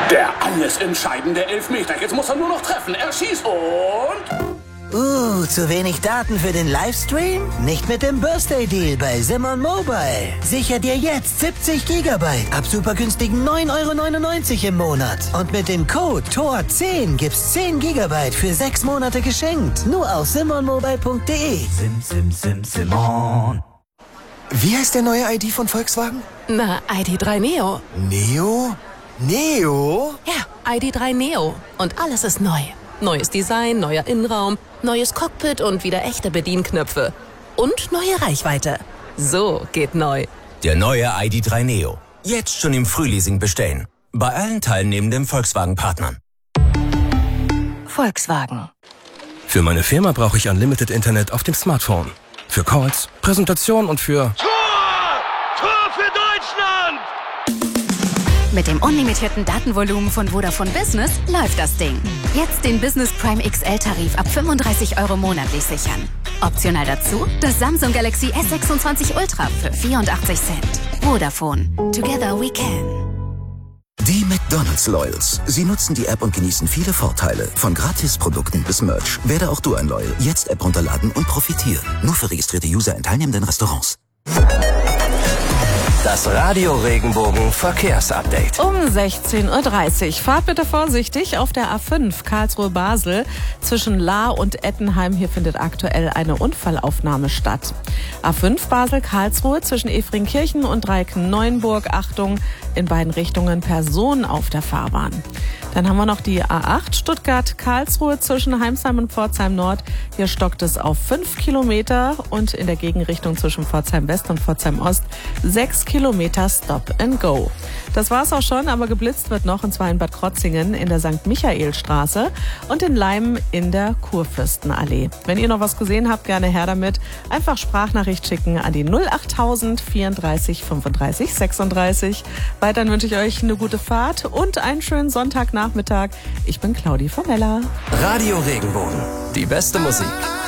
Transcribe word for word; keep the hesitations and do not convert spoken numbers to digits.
Der alles entscheidende Elfmeter. Jetzt muss er nur noch treffen. Er schießt und... Uh, zu wenig Daten für den Livestream? Nicht mit dem Birthday Deal bei Simon Mobile. Sicher dir jetzt siebzig Gigabyte ab super günstigen neun Euro neunundneunzig im Monat. Und mit dem Code T O R zehn gibt's zehn Gigabyte für sechs Monate geschenkt. Nur auf simon mobile punkt de. Sim, sim, sim, Simon. Wie heißt der neue I D von Volkswagen? Na, I D drei Neo. Neo? Neo? Ja, I D drei Neo. Und alles ist neu. Neues Design, neuer Innenraum, neues Cockpit und wieder echte Bedienknöpfe. Und neue Reichweite. So geht neu. Der neue I D drei Neo. Jetzt schon im Frühleasing bestellen. Bei allen teilnehmenden Volkswagen-Partnern. Volkswagen. Für meine Firma brauche ich Unlimited Internet auf dem Smartphone. Für Calls, Präsentation und für... Tor! Tor für Deutschland! Mit dem unlimitierten Datenvolumen von Vodafone Business läuft das Ding. Jetzt den Business Prime X L-Tarif ab fünfunddreißig Euro monatlich sichern. Optional dazu das Samsung Galaxy S sechsundzwanzig Ultra für vierundachtzig Cent. Vodafone. Together we can. Die McDonald's Loyals. Sie nutzen die App und genießen viele Vorteile. Von Gratisprodukten bis Merch. Werde auch du ein Loyal. Jetzt App runterladen und profitieren. Nur für registrierte User in teilnehmenden Restaurants. Das Radio Regenbogen Verkehrsupdate. Um sechzehn Uhr dreißig. Fahrt bitte vorsichtig auf der A fünf Karlsruhe-Basel zwischen Lahr und Ettenheim. Hier findet aktuell eine Unfallaufnahme statt. A fünf Basel-Karlsruhe zwischen Efringkirchen und Dreiecken-Neuenburg. Achtung, in beiden Richtungen Personen auf der Fahrbahn. Dann haben wir noch die A acht Stuttgart-Karlsruhe zwischen Heimsheim und Pforzheim-Nord. Hier stockt es auf fünf Kilometer und in der Gegenrichtung zwischen Pforzheim-West und Pforzheim-Ost sechs Kilometer Stop and Go. Das war's auch schon, aber geblitzt wird noch, und zwar in Bad Krotzingen in der Sankt Michael-Straße und in Leim in der Kurfürstenallee. Wenn ihr noch was gesehen habt, gerne her damit. Einfach Sprachnachricht schicken an die null achttausend vierunddreißig fünfunddreißig sechsunddreißig. Weiterhin wünsche ich euch eine gute Fahrt und einen schönen Sonntagnachmittag. Ich bin Claudi Fonella. Radio Regenbogen. Die beste Musik